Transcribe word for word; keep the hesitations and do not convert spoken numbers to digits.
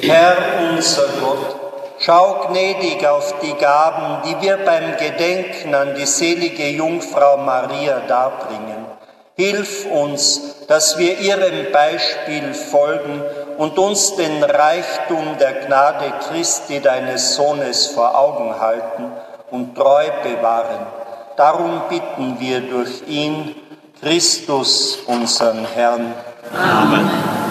Herr unser Gott, schau gnädig auf die Gaben, die wir beim Gedenken an die selige Jungfrau Maria darbringen. Hilf uns, dass wir ihrem Beispiel folgen und uns den Reichtum der Gnade Christi, deines Sohnes, vor Augen halten und treu bewahren. Darum bitten wir durch ihn, Christus, unseren Herrn. Amen.